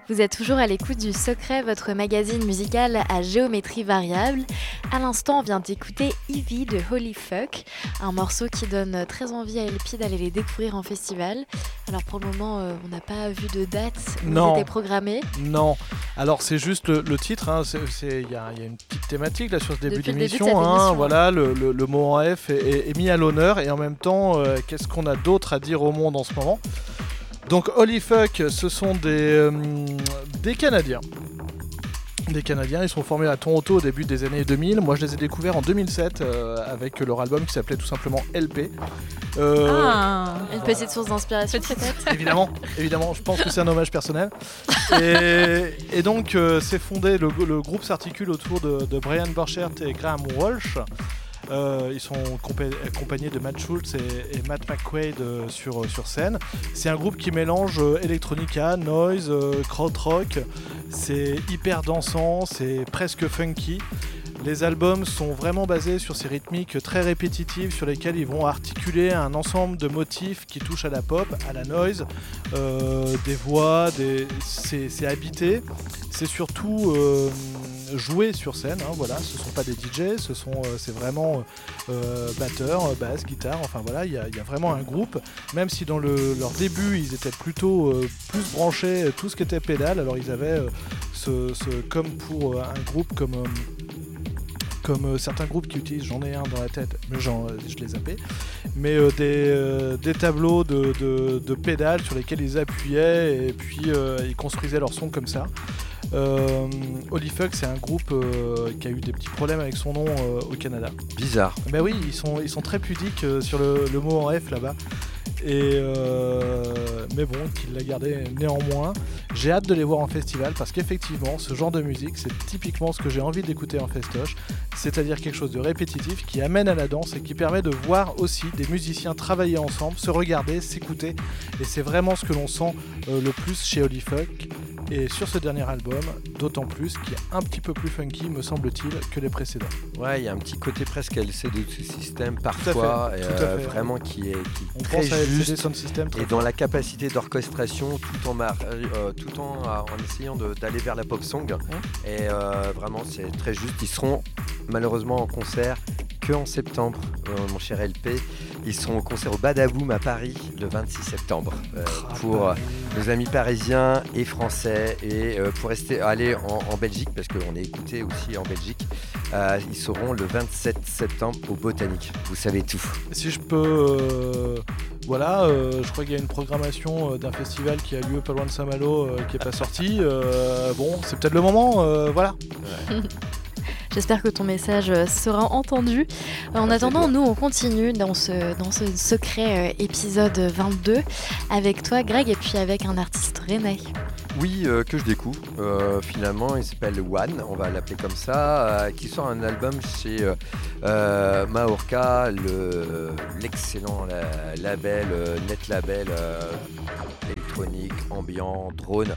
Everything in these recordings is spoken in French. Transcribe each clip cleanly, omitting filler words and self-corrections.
Vous êtes toujours à l'écoute du Secret, votre magazine musical à géométrie variable. À l'instant, on vient d'écouter Eevee de Holy Fuck, un morceau qui donne très envie à LP d'aller les découvrir en festival. Alors pour le moment, on n'a pas vu de date où ils étaient programmés. Non, alors c'est juste le titre, hein, il y a une petite thématique là sur ce début d'émission. Voilà, le mot en F est mis à l'honneur et en même temps, qu'est-ce qu'on a d'autre à dire au monde en ce moment ? Donc Holy Fuck, ce sont des Canadiens. Des Canadiens, ils sont formés à Toronto au début des années 2000. Moi, je les ai découverts en 2007 avec leur album qui s'appelait tout simplement LP. Une petite source d'inspiration peut-être. Évidemment, je pense que c'est un hommage personnel. Et donc, c'est fondé, le groupe s'articule autour de Brian Borchert et Graham Walsh. Ils sont accompagnés de Matt Schultz et Matt McQuaid sur scène. C'est un groupe qui mélange electronica, noise, krautrock. C'est hyper dansant, c'est presque funky. Les albums sont vraiment basés sur ces rythmiques très répétitives sur lesquelles ils vont articuler un ensemble de motifs qui touchent à la pop, à la noise, des voix, c'est habité. C'est surtout joué sur scène, hein, voilà. Ce ne sont pas des DJ, c'est vraiment batteur, basse, guitare, enfin voilà, il y a vraiment un groupe, même si dans leur début ils étaient plutôt plus branchés tout ce qui était pédale, alors ils avaient comme pour un groupe comme certains groupes qui utilisent, j'en ai un dans la tête, mais je l'ai zappé, mais des tableaux de pédales sur lesquels ils appuyaient et puis ils construisaient leur son comme ça. Holy Fuck, c'est un groupe qui a eu des petits problèmes avec son nom au Canada. Bizarre. Ben oui, ils sont très pudiques sur le mot en F là-bas. Mais bon, qu'il l'a gardé néanmoins. J'ai hâte de les voir en festival parce qu'effectivement, ce genre de musique, c'est typiquement ce que j'ai envie d'écouter en festoche. C'est-à-dire quelque chose de répétitif qui amène à la danse et qui permet de voir aussi des musiciens travailler ensemble, se regarder, s'écouter. Et c'est vraiment ce que l'on sent le plus chez Holy Fuck. Et sur ce dernier album, d'autant plus qu'il est un petit peu plus funky, me semble-t-il, que les précédents. Ouais, il y a un petit côté presque LCD Sound parfois, vraiment qui est très juste Sound System, et dans la capacité d'orchestration, tout en essayant d'aller vers la pop song. Et vraiment, c'est très juste. Ils seront malheureusement en concert qu'en septembre, mon cher LP. Ils seront au concert au Badaboom à Paris le 26 septembre pour nos amis parisiens et français et pour aller en Belgique parce qu'on est écouté aussi en Belgique. Ils seront le 27 septembre au Botanique. Vous savez tout. Si je peux... je crois qu'il y a une programmation d'un festival qui a lieu pas loin de Saint-Malo qui n'est pas sorti. C'est peut-être le moment, voilà. Ouais. J'espère que ton message sera entendu. En attendant, nous, on continue dans ce secret épisode 22 avec toi, Greg, et puis avec un artiste rennais. Oui, que je découvre. Finalement, il s'appelle One, on va l'appeler comme ça, qui sort un album chez Mahorca, l'excellent label, net label électronique, ambiant, drone.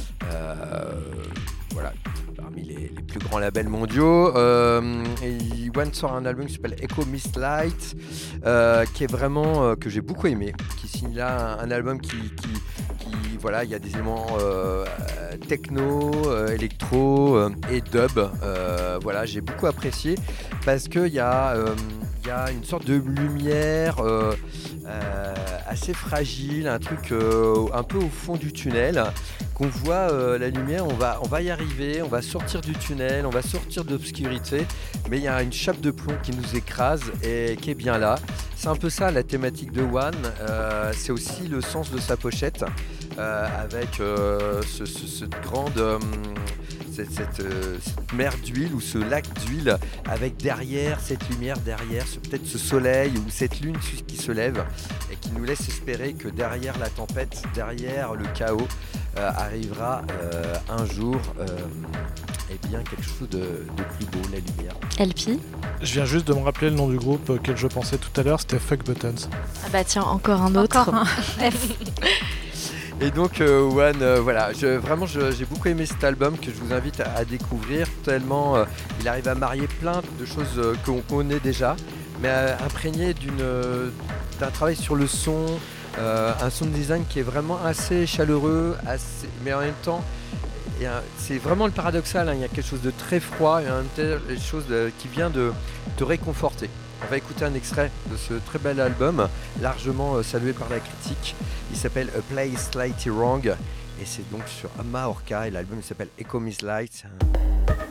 Voilà, parmi les plus grands labels mondiaux. Et One sort un album qui s'appelle Echo Mist Light, qui est vraiment que j'ai beaucoup aimé, qui signe là un album qui voilà, il y a des éléments techno, électro et dub. Voilà, j'ai beaucoup apprécié parce qu'il y a une sorte de lumière assez fragile, un truc un peu au fond du tunnel, qu'on voit la lumière, on va y arriver, on va sortir du tunnel, on va sortir de l'obscurité, mais il y a une chape de plomb qui nous écrase et qui est bien là. C'est un peu ça la thématique de One, c'est aussi le sens de sa pochette, avec cette grande... Cette mer d'huile ou ce lac d'huile avec derrière cette lumière, derrière peut-être ce soleil ou cette lune qui se lève et qui nous laisse espérer que derrière la tempête, derrière le chaos arrivera un jour bien quelque chose de plus beau, la lumière. LP. Je viens juste de me rappeler le nom du groupe auquel je pensais tout à l'heure, c'était Fuck Buttons. Ah bah tiens, encore un autre. Encore un F. Et donc One, voilà, j'ai beaucoup aimé cet album que je vous invite à découvrir, tellement il arrive à marier plein de choses qu'on connaît déjà, mais imprégné d'un travail sur le son, un sound design qui est vraiment assez chaleureux, mais en même temps c'est vraiment le paradoxal, hein. Il y a quelque chose de très froid et en même temps quelque chose qui vient de te réconforter. On va écouter un extrait de ce très bel album, largement salué par la critique. Il s'appelle A Place Slightly Wrong et c'est donc sur Ama Orca et l'album il s'appelle Echo Miss Light.